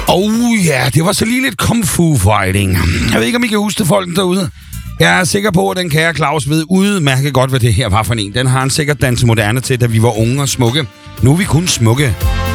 Det var så lige lidt kung fu fighting. Jeg ved ikke, om I kan huske det, folk derude. Jeg er sikker på, at den kære Claus ved udmærket godt, hvad det her var for en. Den har han sikkert danset moderne til, da vi var unge og smukke. Nu er vi kun smukke.